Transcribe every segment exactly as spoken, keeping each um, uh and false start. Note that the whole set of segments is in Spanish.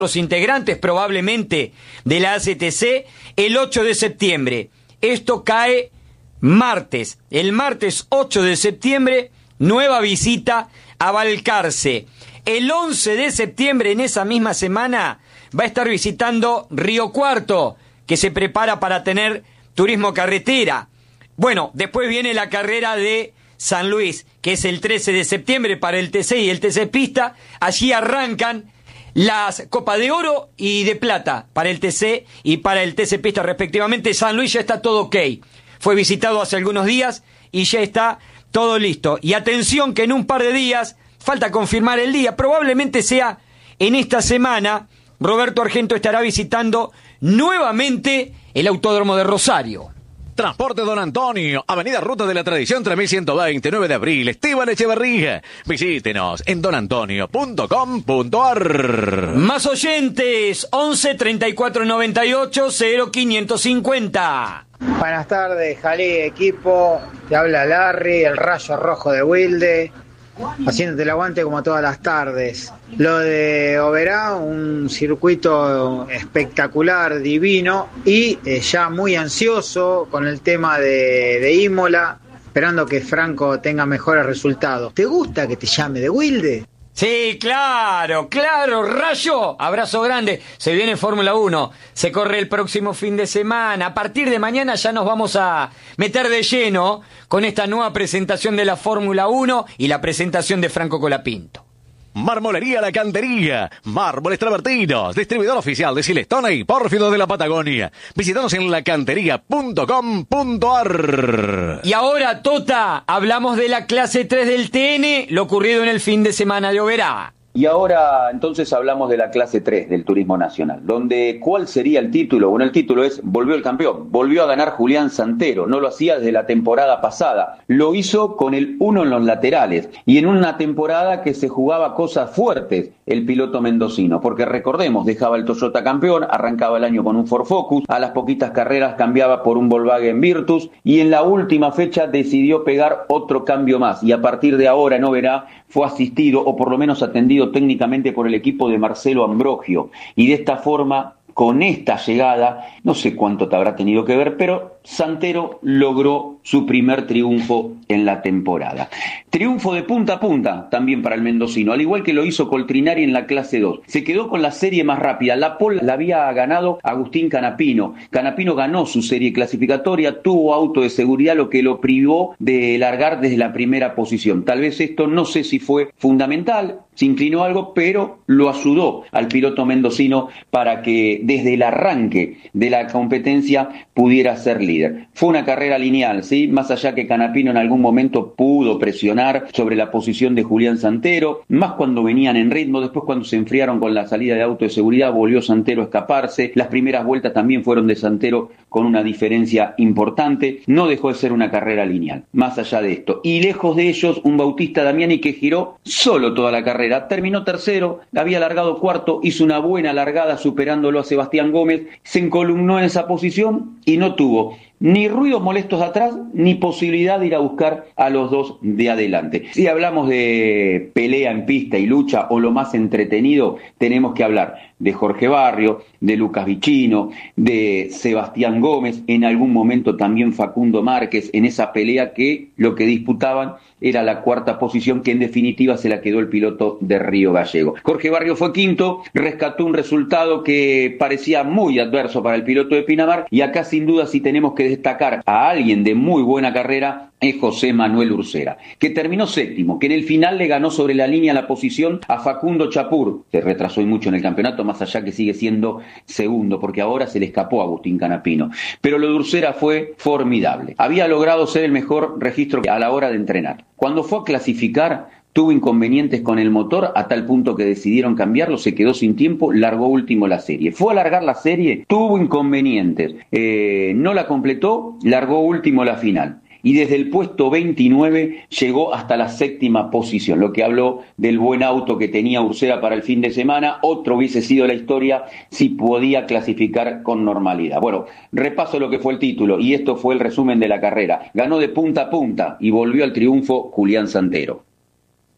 los integrantes probablemente de la A C T C el ocho de septiembre. Esto cae martes. El martes ocho de septiembre, nueva visita a Balcarce. El once de septiembre, en esa misma semana, va a estar visitando Río Cuarto, que se prepara para tener turismo carretera. Bueno, después viene la carrera de San Luis, que es el trece de septiembre para el T C y el T C Pista. Allí arrancan las Copa de Oro y de Plata para el T C y para el T C Pista respectivamente. San Luis ya está todo ok. Fue visitado hace algunos días y ya está todo listo. Y atención que en un par de días, falta confirmar el día, probablemente sea en esta semana, Roberto Argento estará visitando nuevamente el Autódromo de Rosario. Transporte Don Antonio, Avenida Ruta de la Tradición tres mil ciento veinte, nueve de abril, Esteban Echeverría. Visítenos en don antonio punto com punto a r. Más oyentes, once treinta y cuatro noventa y ocho cero quinientos cincuenta. Buenas tardes, Jalí, equipo. Te habla Larry, el rayo rojo de Wilde, haciéndote el aguante como todas las tardes. Lo de Oberá, un circuito espectacular, divino, y eh, ya muy ansioso con el tema de, de Imola, esperando que Franco tenga mejores resultados. ¿Te gusta que te llame de Wilde? Sí, claro, claro, Rayo, abrazo grande. Se viene Fórmula uno, se corre el próximo fin de semana. A partir de mañana ya nos vamos a meter de lleno con esta nueva presentación de la Fórmula uno y la presentación de Franco Colapinto. Marmolería La Cantería, mármoles travertinos, distribuidor oficial de Silestone y Pórfido de la Patagonia. Visítanos en la cantería punto com punto a r. Y ahora, Tota, hablamos de la clase tres del T N, lo ocurrido en el fin de semana de Oberá. Y ahora entonces hablamos de la clase tres del Turismo Nacional, donde ¿cuál sería el título? Bueno, el título es volvió el campeón, volvió a ganar Julián Santero, no lo hacía desde la temporada pasada, lo hizo con el uno en los laterales y en una temporada que se jugaba cosas fuertes el piloto mendocino, porque recordemos, dejaba el Toyota campeón, arrancaba el año con un Ford Focus, a las poquitas carreras cambiaba por un Volkswagen Virtus y en la última fecha decidió pegar otro cambio más y a partir de ahora en Oberá fue asistido o por lo menos atendido técnicamente por el equipo de Marcelo Ambrogio y de esta forma, con esta llegada, no sé cuánto te habrá tenido que ver, pero Santero logró su primer triunfo en la temporada. Triunfo de punta a punta también para el mendocino, al igual que lo hizo Coltrinari en la clase dos. Se quedó con la serie más rápida. La pole la había ganado Agustín Canapino. Canapino ganó su serie clasificatoria, tuvo auto de seguridad, lo que lo privó de largar desde la primera posición. Tal vez esto no sé si fue fundamental, se inclinó algo, pero lo ayudó al piloto mendocino para que desde el arranque de la competencia pudiera ser líder. Fue una carrera lineal, ¿sí? Más allá que Canapino en algún momento pudo presionar sobre la posición de Julián Santero, más cuando venían en ritmo, después cuando se enfriaron con la salida de auto de seguridad, volvió Santero a escaparse, las primeras vueltas también fueron de Santero con una diferencia importante, no dejó de ser una carrera lineal, más allá de esto. Y lejos de ellos, un Bautista Damiani que giró solo toda la carrera, terminó tercero, había largado cuarto, hizo una buena largada superándolo a Sebastián Gómez, se encolumnó en esa posición y no tuvo ni ruidos molestos atrás, ni posibilidad de ir a buscar a los dos de adelante. Si hablamos de pelea en pista y lucha, o lo más entretenido, tenemos que hablar de Jorge Barrio, de Lucas Vicino, de Sebastián Gómez, en algún momento también Facundo Márquez, en esa pelea que lo que disputaban era la cuarta posición, que en definitiva se la quedó el piloto de Río Gallego. Jorge Barrio fue quinto, rescató un resultado que parecía muy adverso para el piloto de Pinamar, y acá sin duda sí tenemos que destacar a alguien de muy buena carrera, es José Manuel Ursera, que terminó séptimo, que en el final le ganó sobre la línea la posición a Facundo Chapur, se retrasó mucho en el campeonato, más allá que sigue siendo segundo, porque ahora se le escapó a Agustín Canapino. Pero lo de Ursera fue formidable. Había logrado ser el mejor registro a la hora de entrenar. Cuando fue a clasificar, tuvo inconvenientes con el motor a tal punto que decidieron cambiarlo, se quedó sin tiempo, largó último la serie. Fue a largar la serie, tuvo inconvenientes, eh, no la completó, largó último la final. Y desde el puesto veintinueve llegó hasta la séptima posición, lo que habló del buen auto que tenía Ursera para el fin de semana. Otro hubiese sido la historia si podía clasificar con normalidad. Bueno, repaso lo que fue el título, y esto fue el resumen de la carrera. Ganó de punta a punta y volvió al triunfo Julián Santero.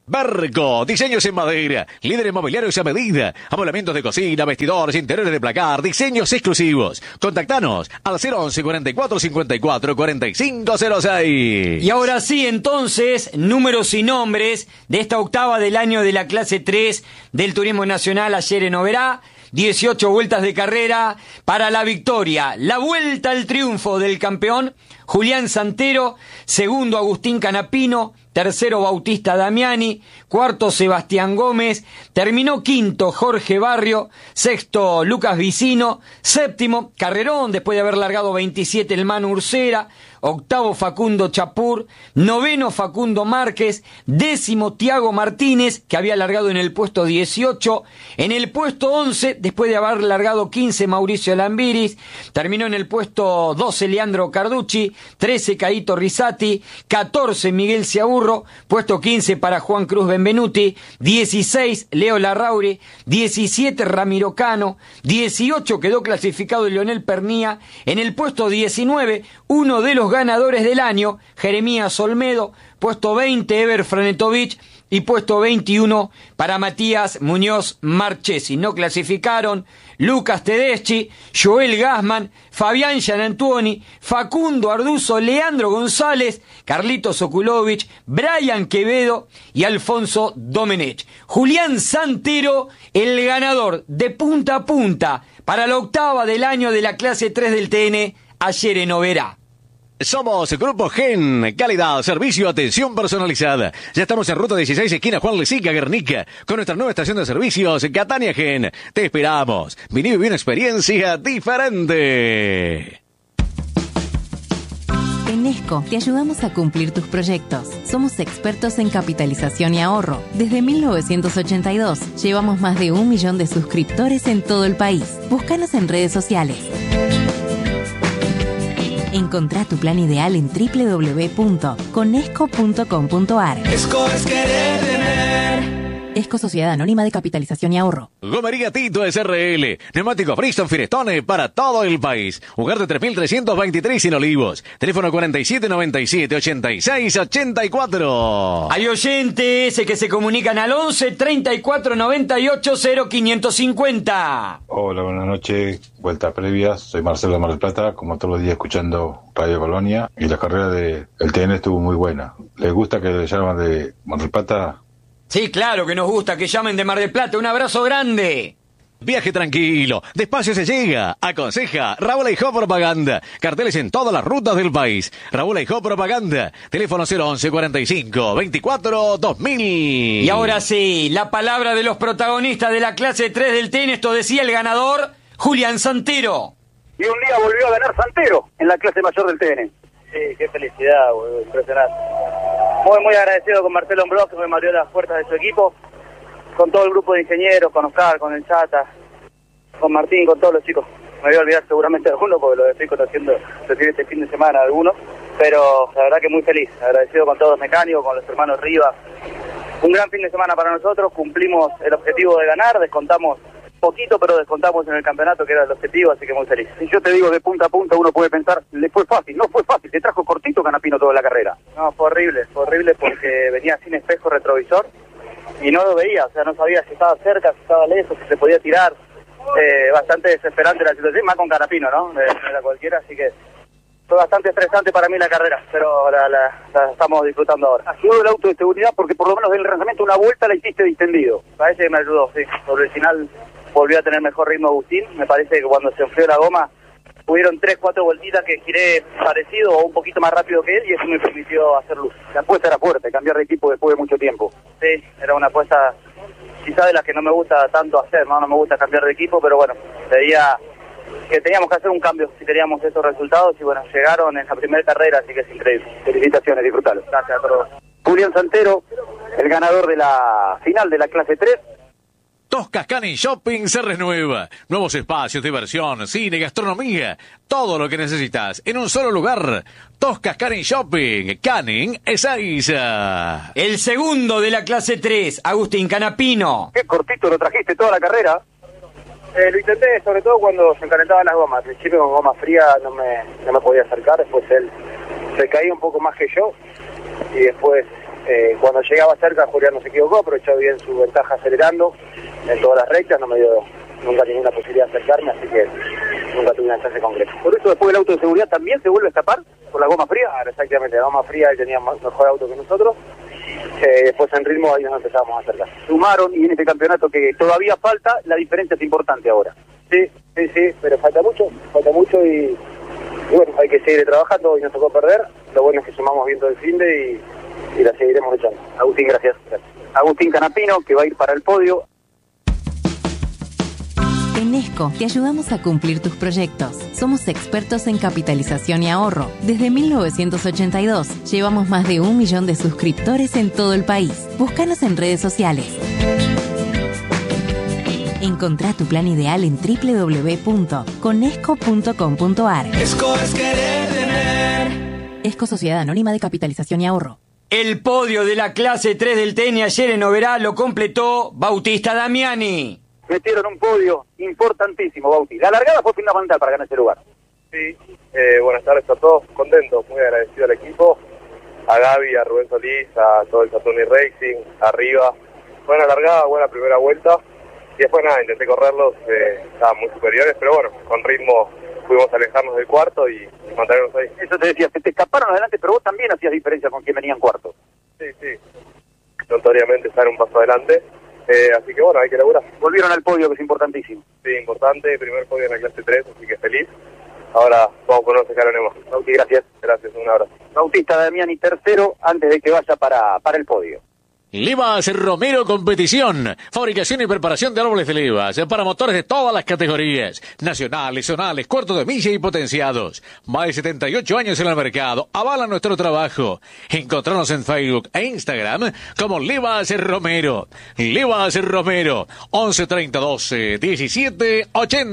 Berco, diseños en madera, líderes mobiliarios a medida, amoblamientos de cocina, vestidores, interiores de placar, diseños exclusivos. Contactanos al cero once cuarenta y cuatro cincuenta y cuatro cuarenta y cinco cero seis. Y ahora sí, entonces, números y nombres de esta octava del año de la clase tres del Turismo Nacional ayer en Oberá. dieciocho vueltas de carrera para la victoria. La vuelta al triunfo del campeón Julián Santero, segundo Agustín Canapino, tercero Bautista Damiani, cuarto Sebastián Gómez, terminó quinto Jorge Barrio, sexto Lucas Vicino, séptimo Carrerón, después de haber largado veintisiete el Manu Ursera, octavo Facundo Chapur, noveno Facundo Márquez, décimo Tiago Martínez, que había largado en el puesto dieciocho, en el puesto once, después de haber largado quince Mauricio Lambiris, terminó en el puesto doce Leandro Carducci, trece Caito Risati, catorce Miguel Ciaburro, puesto quince para Juan Cruz Benvenuti, dieciséis Leo Larrauri, diecisiete Ramiro Cano, dieciocho quedó clasificado Leonel Pernía, en el puesto diecinueve uno de los ganadores del año, Jeremías Olmedo, puesto veinte Ever Franetovich y puesto veintiuno para Matías Muñoz Marchesi. No clasificaron Lucas Tedeschi, Joel Gassman, Fabián Gianantuoni, Facundo Arduzo, Leandro González, Carlitos Okulovich, Brian Quevedo y Alfonso Domenech. Julián Santero, el ganador de punta a punta para la octava del año de la clase tres del T N ayer en Oberá. Somos Grupo Gen, calidad, servicio, atención personalizada. Ya estamos en ruta dieciséis, esquina Juan Lesica, Guernica, con nuestra nueva estación de servicios, Catania Gen. Te esperamos. Vení y viví una experiencia diferente. En Esco te ayudamos a cumplir tus proyectos. Somos expertos en capitalización y ahorro. Desde mil novecientos ochenta y dos llevamos más de un millón de suscriptores en todo el país. Búscanos en redes sociales. Encontrá tu plan ideal en doble u doble u doble u punto conesco punto com punto a r. Esco es querer tener. Esco Sociedad Anónima de Capitalización y Ahorro. Gomería Tito S R L. Neumático Bristol Firestone para todo el país. Ugarte tres mil trescientos veintitrés en Olivos. Teléfono cuarenta y siete noventa y siete ochenta y seis ochenta y cuatro. Hay oyentes que se comunican al once treinta y cuatro noventa y ocho cero quinientos cincuenta. Hola, buenas noches. Vuelta previa. Soy Marcelo de Mar del Plata, como todos los días escuchando Radio Colonia. Y la carrera del T N estuvo muy buena. ¿Les gusta que le llaman de Mar del Plata? Sí, claro que nos gusta que llamen de Mar del Plata. Un abrazo grande. Viaje tranquilo, despacio se llega. Aconseja Raúl Aijó Propaganda. Carteles en todas las rutas del país. Raúl Aijó Propaganda. Teléfono cero once cuarenta y cinco veinticuatro dos mil. Y ahora sí, la palabra de los protagonistas de la clase tres del T N. Esto decía el ganador, Julián Santero. Y un día volvió a ganar Santero en la clase mayor del T N. Sí, qué felicidad, boludo, impresionante. Muy, muy agradecido con Marcelo Ambros, que me abrió las puertas de su equipo, con todo el grupo de ingenieros, con Oscar, con el Chata, con Martín, con todos los chicos. Me voy a olvidar seguramente de algunos, porque lo estoy conociendo recién este fin de semana algunos, pero la verdad que muy feliz, agradecido con todos los mecánicos, con los hermanos Rivas. Un gran fin de semana para nosotros, cumplimos el objetivo de ganar, descontamos poquito, pero descontamos en el campeonato, que era el objetivo, así que muy feliz. Si yo te digo de punta a punta, uno puede pensar, le fue fácil, no fue fácil, te trajo cortito Canapino toda la carrera. No, fue horrible, fue horrible porque venía sin espejo retrovisor y no lo veía, o sea, no sabía si estaba cerca, si estaba lejos, si se podía tirar. Eh, bastante desesperante la situación, más con Canapino, ¿no? No era cualquiera, así que fue bastante estresante para mí la carrera, pero la, la, la estamos disfrutando ahora. Ayudó el auto de seguridad porque por lo menos del lanzamiento una vuelta la hiciste distendido. Parece que me ayudó, sí. Sobre el final volvió a tener mejor ritmo Agustín. Me parece que cuando se enfrió la goma hubieron tres, cuatro vueltitas que giré parecido o un poquito más rápido que él y eso me permitió hacer luz. La apuesta era fuerte, cambiar de equipo después de mucho tiempo. Sí, era una apuesta quizá de las que no me gusta tanto hacer, no, no me gusta cambiar de equipo, pero bueno, veía que teníamos que hacer un cambio si queríamos estos resultados y bueno, llegaron en la primera carrera, así que es increíble. Felicitaciones, disfrutalo. Gracias a todos. Julián Santero, el ganador de la final de la clase tres. Toscas Canning Shopping se renueva. Nuevos espacios, diversión, cine, gastronomía. Todo lo que necesitas en un solo lugar. Toscas Canning Shopping. Canning Ezeiza. El segundo de la clase tres, Agustín Canapino. Qué cortito lo trajiste toda la carrera. Eh, lo intenté sobre todo cuando se calentaban las gomas. Al principio con goma fría no me, no me podía acercar. Después él se caía un poco más que yo. Y después Eh, cuando llegaba cerca, Julián no se equivocó, aprovechó bien su ventaja acelerando en todas las rectas, no me dio, nunca tenía la posibilidad de acercarme, así que nunca tuve una chance concreta. Por eso después el auto de seguridad también se vuelve a escapar por la goma fría. Ahora, exactamente, la goma fría, él tenía más, mejor auto que nosotros. Eh, después en ritmo ahí nos empezamos a acercar. Sumaron, y en este campeonato que todavía falta, la diferencia es importante ahora. Sí, sí, sí, pero falta mucho, falta mucho y, y bueno, hay que seguir trabajando. Hoy nos tocó perder, lo bueno es que sumamos bien todo el finde y, y la seguiremos echando. Agustín, gracias. gracias. Agustín Canapino, que va a ir para el podio. En ESCO te ayudamos a cumplir tus proyectos. Somos expertos en capitalización y ahorro. Desde mil novecientos ochenta y dos llevamos más de un millón de suscriptores en todo el país. Búscanos en redes sociales. Encontrá tu plan ideal en doble u doble u doble u punto conesco punto com punto a r. ESCO es querer tener. ESCO Sociedad Anónima de Capitalización y Ahorro. El podio de la clase tres del T N ayer en Oberá lo completó Bautista Damiani. Metieron un podio importantísimo, Bauti. La largada fue fundamental para ganar ese lugar. Sí, eh, buenas tardes a todos, contentos, muy agradecido al equipo, a Gaby, a Rubén Solís, a todo el Saturni Racing, arriba. Buena largada, buena primera vuelta, y después nada, intenté correrlos, eh, estaban muy superiores, pero bueno, con ritmo pudimos alejarnos del cuarto y, y mantenernos ahí. Eso te decía, se te escaparon adelante, pero vos también hacías diferencia con quien venía en cuarto. Sí, sí, notoriamente estar un paso adelante. Eh, así que bueno, hay que laburar. Volvieron al podio, que es importantísimo. Sí, importante, primer podio en la clase tres, así que feliz. Ahora vamos con unos escalones más. Bauti, gracias. Gracias, un abrazo. Bautista Damiani tercero, antes de que vaya para, para el podio. Livas Romero Competición, fabricación y preparación de árboles de levas para motores de todas las categorías, nacionales, zonales, cuartos de milla y potenciados. Más de setenta y ocho años en el mercado, avalan nuestro trabajo. Encontrarnos en Facebook e Instagram como Livas Romero. Livas Romero, once treinta doce diecisiete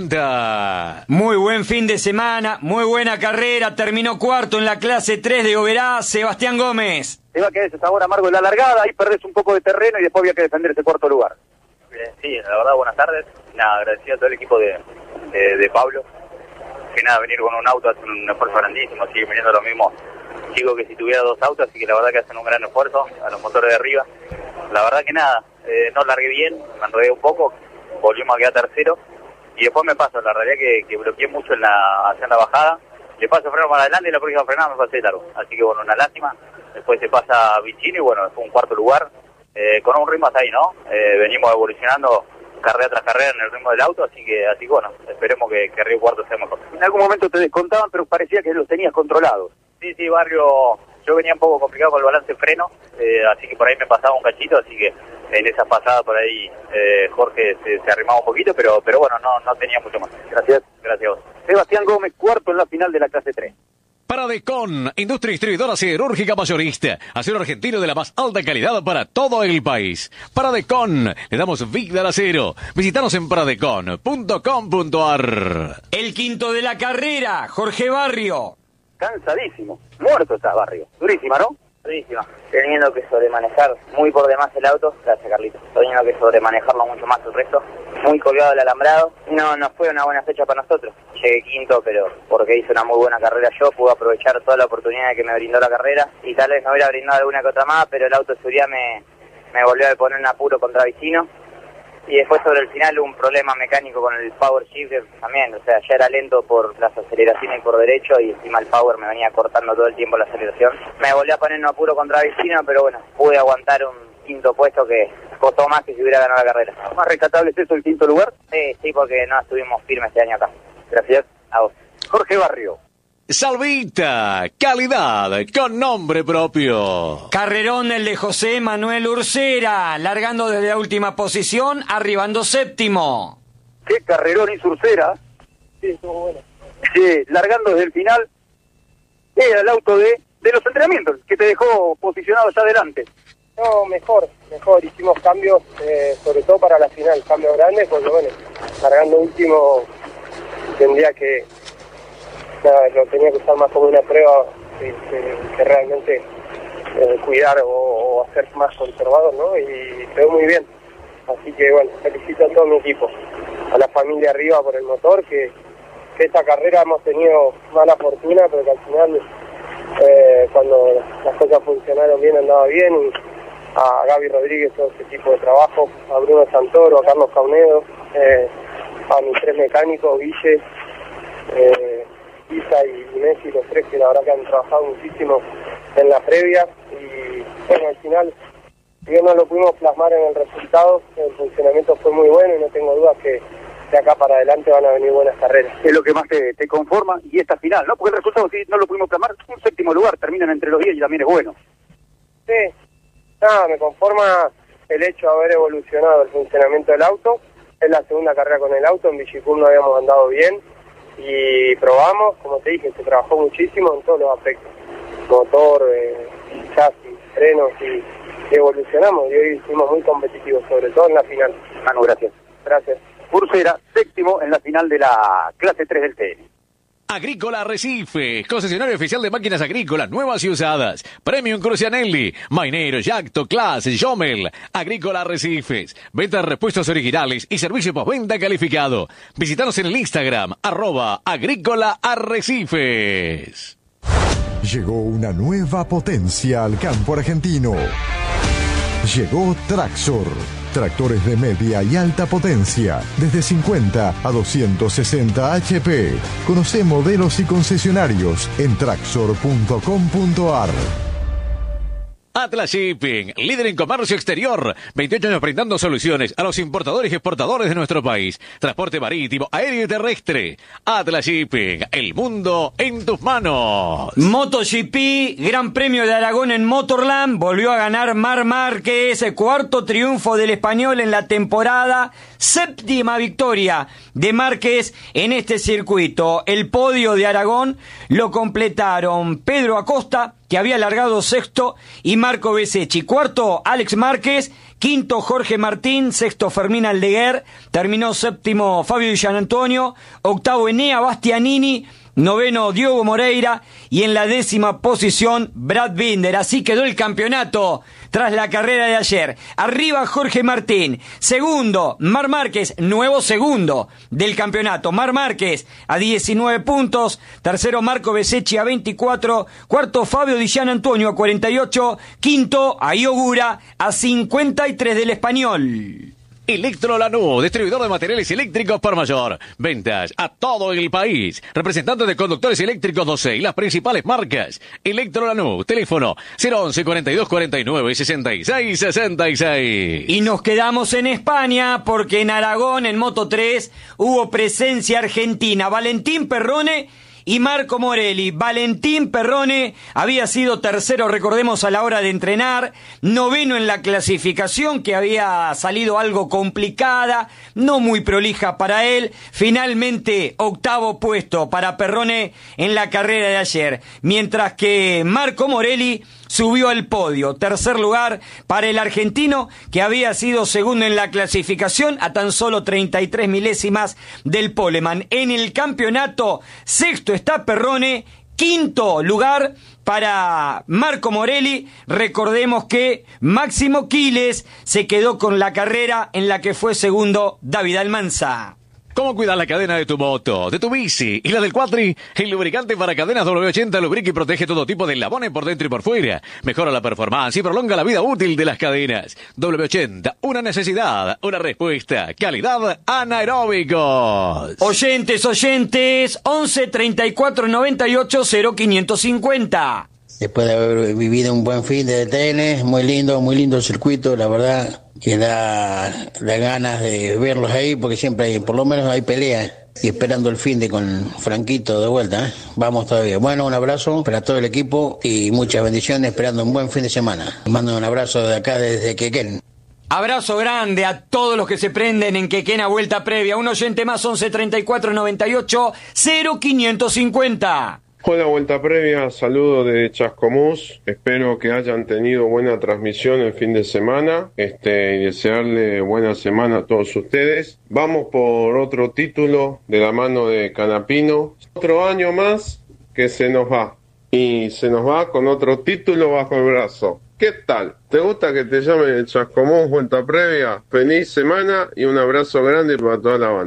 ochenta. Muy buen fin de semana, muy buena carrera, terminó cuarto en la clase tres de Oberá, Sebastián Gómez. Te va a quedar ese sabor amargo de la largada, ahí perdés un poco de terreno y después había que defender ese cuarto lugar. Bien, sí, la verdad, buenas tardes. Nada, agradecido a todo el equipo de, de, de Pablo. Que nada, venir con un auto hace un esfuerzo grandísimo, sigue viniendo lo mismo chico que si tuviera dos autos, así que la verdad que hacen un gran esfuerzo a los motores de arriba. La verdad que nada, eh, no largué bien, me enredé un poco, volvimos a quedar tercero y después me paso, la realidad que, que bloqueé mucho en la, hacia la bajada, le paso freno para adelante y la próxima frenada me pasé largo, así que bueno, una lástima. Después se pasa Vicino y bueno, fue un cuarto lugar, eh, con un ritmo hasta ahí, ¿no? Eh, venimos evolucionando carrera tras carrera en el ritmo del auto, así que así que bueno, esperemos que, que Río Cuarto sea mejor. En algún momento te descontaban, pero parecía que los tenías controlados. Sí, sí, Barrio, yo venía un poco complicado con el balance de freno, eh, así que por ahí me pasaba un cachito, así que en esa pasada por ahí eh, Jorge se, se arrimaba un poquito, pero pero bueno, no, no tenía mucho más. Gracias. Gracias a vos. Sebastián Gómez, cuarto en la final de la clase tres. Paradecon, industria distribuidora siderúrgica mayorista, acero argentino de la más alta calidad para todo el país. Paradecon, le damos vida al acero. Visítanos en paradecon punto com punto a r. El quinto de la carrera, Jorge Barrio. Cansadísimo, muerto está Barrio. Durísima, ¿no? Durísima. Teniendo que sobremanejar muy por demás el auto, gracias Carlitos, teniendo que sobremanejarlo mucho más el resto, muy colgado el alambrado. No, no fue una buena fecha para nosotros. Llegué quinto, pero porque hice una muy buena carrera yo, pude aprovechar toda la oportunidad que me brindó la carrera y tal vez me hubiera brindado alguna que otra más, pero el auto de seguridad me, me volvió a poner en apuro contra Vicino. Y después sobre el final hubo un problema mecánico con el power shift también, o sea, ya era lento por las aceleraciones por derecho y encima el power me venía cortando todo el tiempo la aceleración. Me volví a poner en apuro contra Vicino, pero bueno, pude aguantar un quinto puesto que costó más que si hubiera ganado la carrera. ¿Más rescatable es eso, el quinto lugar? Sí, sí, porque no estuvimos firmes este año acá. Gracias. A vos. Jorge Barrio. Salvita, calidad con nombre propio. Carrerón el de José Manuel Ursera, largando desde la última posición, arribando séptimo. Qué carrerón hizo Ursera. Sí, estuvo bueno. Sí, largando desde el final, era el auto de, de los entrenamientos, que te dejó posicionado allá adelante. No, mejor, mejor. Hicimos cambios, eh, sobre todo para la final, cambios grandes, porque bueno, largando último tendría que... Nada, lo tenía que usar más como una prueba que, que, que realmente eh, cuidar o, o hacer más conservador, ¿no? Y quedó muy bien. Así que bueno, felicito a todo mi equipo, a la familia arriba por el motor, que, que esta carrera hemos tenido mala fortuna, pero que al final Eh, cuando las cosas funcionaron bien, andaba bien, y a Gaby Rodríguez, todo ese tipo de trabajo, a Bruno Santoro, a Carlos Caunedo, eh, a mis tres mecánicos, Guille, eh, Isa y Messi, los tres que la verdad que han trabajado muchísimo en la previa, y bueno, al final, si bien no lo pudimos plasmar en el resultado, el funcionamiento fue muy bueno y no tengo dudas que de acá para adelante van a venir buenas carreras. Es lo que más te, te conforma, y esta final, ¿no? Porque el resultado, si no lo pudimos plasmar, un séptimo lugar, terminan entre los diez y también es bueno. Sí, nada, me conforma el hecho de haber evolucionado el funcionamiento del auto. Es la segunda carrera con el auto, en Villicum no habíamos andado bien y probamos, como te dije, se trabajó muchísimo en todos los aspectos, motor, eh, chasis, frenos, y, y evolucionamos, y hoy fuimos muy competitivos, sobre todo en la final. Manu, gracias. Gracias. Ursera, séptimo en la final de la clase tres del T N. Agrícola Arrecife, concesionario oficial de máquinas agrícolas nuevas y usadas. Premium Crucianelli, Mainero, Yacto, Class, Jomel. Agrícola Arrecifes, venta de repuestos originales y servicio postventa calificado. Visítanos en el Instagram, arroba Agrícola Arrecifes. Llegó una nueva potencia al campo argentino. Llegó Traxor. Tractores de media y alta potencia, desde cincuenta a doscientos sesenta H P. Conoce modelos y concesionarios en traxor punto com punto ar. Atlas Shipping, líder en comercio exterior. veintiocho años brindando soluciones a los importadores y exportadores de nuestro país. Transporte marítimo, aéreo y terrestre. Atlas Shipping, el mundo en tus manos. MotoGP, Gran Premio de Aragón en Motorland. Volvió a ganar Marc Márquez. Cuarto triunfo del español en la temporada. Séptima victoria de Márquez en este circuito. El podio de Aragón lo completaron Pedro Acosta, que había largado sexto, y Marco Besecchi. Cuarto, Alex Márquez. Quinto, Jorge Martín. Sexto, Fermín Aldeguer. Terminó séptimo, Fabio Di Gianantonio. Octavo, Enea Bastianini. Noveno, Diogo Moreira. Y en la décima posición, Brad Binder. Así quedó el campeonato tras la carrera de ayer. Arriba, Jorge Martín. Segundo, Marc Márquez, nuevo segundo del campeonato. Marc Márquez a diecinueve puntos. Tercero, Marco Besecchi a veinticuatro. Cuarto, Fabio Di Gianantonio a cuarenta y ocho. Quinto, Ayogura a cincuenta y tres del español. Electro Lanús, distribuidor de materiales eléctricos por mayor. Ventas a todo el país. Representante de conductores eléctricos doce y las principales marcas. Electro Lanús, teléfono cero once cuarenta y dos cuarenta y nueve sesenta y seis sesenta y seis. Y nos quedamos en España porque en Aragón, en Moto tres, hubo presencia argentina. Valentín Perrone y Marco Morelli. Valentín Perrone había sido tercero, recordemos, a la hora de entrenar, noveno en la clasificación, que había salido algo complicada, no muy prolija para él. Finalmente, octavo puesto para Perrone en la carrera de ayer, mientras que Marco Morelli subió al podio. Tercer lugar para el argentino, que había sido segundo en la clasificación a tan solo treinta y tres milésimas del poleman. En el campeonato, sexto está Perrone, quinto lugar para Marco Morelli. Recordemos que Máximo Quiles se quedó con la carrera en la que fue segundo David Almanza. ¿Cómo cuidar la cadena de tu moto, de tu bici y la del cuatri? El lubricante para cadenas doble ochenta lubrica y protege todo tipo de eslabones por dentro y por fuera. Mejora la performance y prolonga la vida útil de las cadenas. doble ochenta, una necesidad, una respuesta. Calidad anaeróbicos. Oyentes, oyentes, once treinta y cuatro noventa y ocho cero quinientos cincuenta. Después de haber vivido un buen fin de T N, muy lindo, muy lindo el circuito, la verdad que da, da ganas de verlos ahí, porque siempre hay, por lo menos hay peleas, y esperando el fin de con Franquito de vuelta, ¿eh? Vamos todavía. Bueno, un abrazo para todo el equipo y muchas bendiciones, esperando un buen fin de semana. Mando un abrazo de acá desde Quequén. Abrazo grande a todos los que se prenden en Quequén a vuelta previa. Un oyente más, once treinta y cuatro noventa y ocho cero quinientos cincuenta. Hola, vuelta previa, saludo de Chascomús, espero que hayan tenido buena transmisión el fin de semana, este, y desearle buena semana a todos ustedes. Vamos por otro título de la mano de Canapino, otro año más que se nos va, y se nos va con otro título bajo el brazo. ¿Qué tal? ¿Te gusta que te llamen el Chascomús vuelta previa? Feliz semana y un abrazo grande para toda la banda.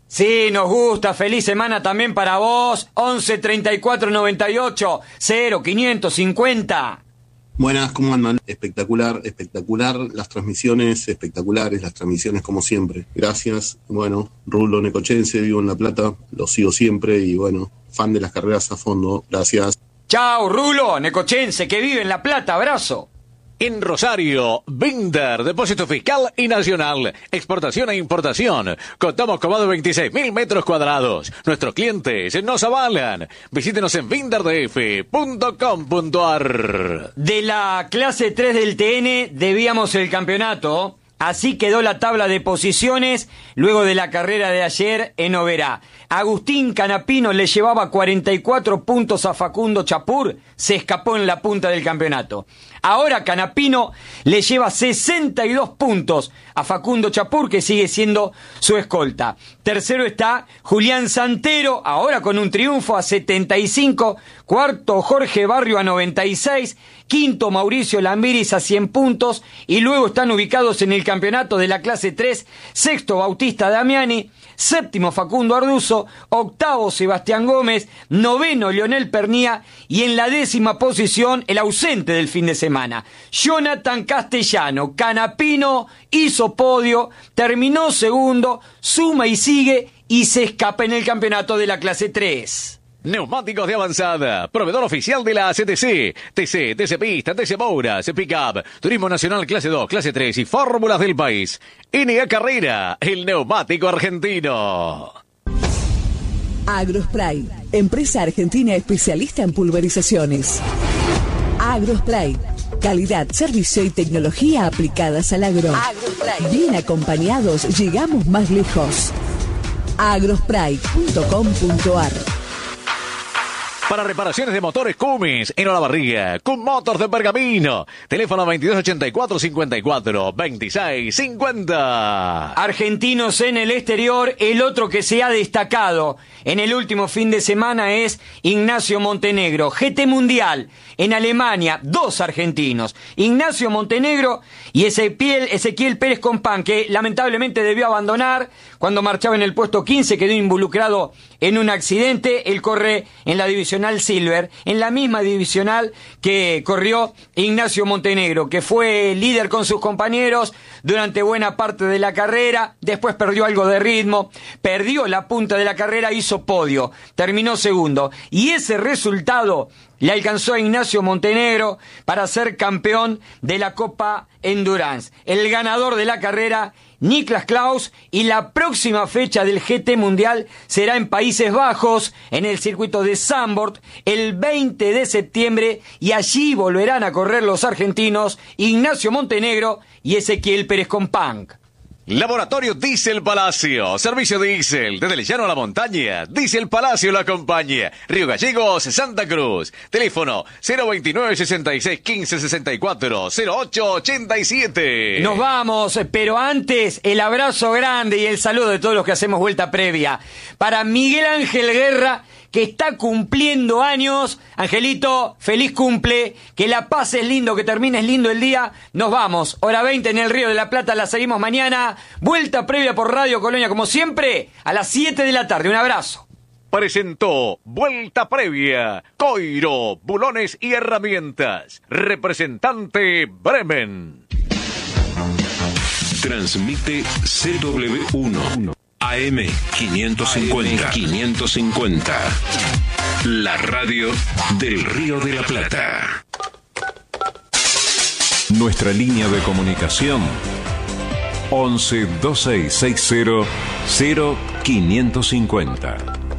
Sí, nos gusta. Feliz semana también para vos. once treinta y cuatro noventa y ocho cero quinientos cincuenta. Buenas, ¿cómo andan? Espectacular, espectacular. Las transmisiones espectaculares, las transmisiones como siempre. Gracias. Bueno, Rulo Necochense, vivo en La Plata. Lo sigo siempre y bueno, fan de las carreras a fondo. Gracias. Chao, Rulo Necochense, que vive en La Plata. Abrazo. En Rosario, Binder, depósito fiscal y nacional, exportación e importación. Contamos con más de veintiséis mil metros cuadrados. Nuestros clientes nos avalan. Visítenos en binder d f punto com punto a r. De la clase tres del T N debíamos el campeonato. Así quedó la tabla de posiciones luego de la carrera de ayer en Oberá. Agustín Canapino le llevaba cuarenta y cuatro puntos a Facundo Chapur, se escapó en la punta del campeonato. Ahora Canapino le lleva sesenta y dos puntos a Facundo Chapur, que sigue siendo su escolta. Tercero está Julián Santero, ahora con un triunfo a setenta y cinco. Cuarto Jorge Barrio a noventa y seis. Quinto Mauricio Lambiris a cien puntos. Y luego están ubicados en el campeonato de la clase tres. Sexto Bautista Damiani. Séptimo Facundo Arduzo. Octavo Sebastián Gómez. Noveno Leonel Pernía. Y en la décima posición el ausente del fin de semana, Jonathan Castellano. Canapino hizo podio, terminó segundo, suma y sigue y se escapa en el campeonato de la clase tres. Neumáticos de avanzada, proveedor oficial de la C T C, T C, T C Pista, T C Mouras, Pickup, Turismo Nacional clase dos, clase tres y fórmulas del país. N A Carrera, el neumático argentino. Agrospray, empresa argentina especialista en pulverizaciones. Agrospray, calidad, servicio y tecnología aplicadas al agro. Agrospray. Bien acompañados, llegamos más lejos. agrospray punto com punto a r. Para reparaciones de motores Cummins en Olavarría, Cum Motors de Pergamino. Teléfono veintidós ochenta y cuatro cincuenta y cuatro veintiséis cincuenta. Argentinos en el exterior, el otro que se ha destacado en el último fin de semana es Ignacio Montenegro. G T Mundial en Alemania, dos argentinos, Ignacio Montenegro y Ezequiel, Ezequiel Pérez Compán, que lamentablemente debió abandonar cuando marchaba en el puesto quince, quedó involucrado en un accidente. Él corre en la divisional Silver, en la misma divisional que corrió Ignacio Montenegro, que fue líder con sus compañeros durante buena parte de la carrera. Después perdió algo de ritmo, perdió la punta de la carrera, hizo podio, terminó segundo, y ese resultado le alcanzó a Ignacio Montenegro para ser campeón de la Copa Endurance. El ganador de la carrera, Niklas Klaus, y la próxima fecha del G T Mundial será en Países Bajos, en el circuito de Zandvoort, el veinte de septiembre, y allí volverán a correr los argentinos Ignacio Montenegro y Ezequiel Pérez Compán. Laboratorio Diesel Palacio, servicio diésel, desde el llano a la montaña, Diesel Palacio lo acompaña, Río Gallegos, Santa Cruz, teléfono cero veintinueve sesenta y seis quince sesenta y cuatro cero ocho ochenta y siete. Nos vamos, pero antes el abrazo grande y el saludo de todos los que hacemos vuelta previa para Miguel Ángel Guerra, que está cumpliendo años. Angelito, feliz cumple, que la pases lindo, que termines lindo el día. Nos vamos, hora veinte en el Río de la Plata, la seguimos mañana. Vuelta previa por Radio Colonia, como siempre, a las siete de la tarde. Un abrazo. Presentó Vuelta Previa, Coiro, Bulones y Herramientas. Representante Bremen. Transmite C W uno. A M quinientos cincuenta. quinientos cincuenta. La radio del Río de la Plata. Nuestra línea de comunicación once dos seis seis cero cero quinientos cincuenta.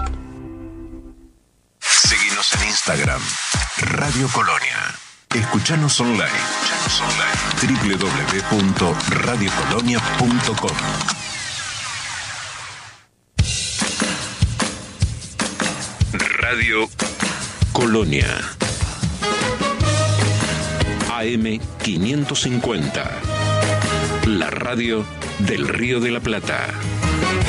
Seguinos en Instagram, Radio Colonia. Escuchanos online. Escuchanos online. doble u doble u doble u punto radio colonia punto com. Radio Colonia. A M quinientos cincuenta. La radio del Río de la Plata.